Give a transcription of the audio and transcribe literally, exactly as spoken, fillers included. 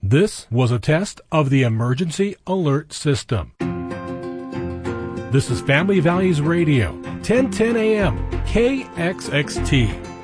This was a test of the emergency alert system. This is Family Values Radio, ten ten A M, K X X T.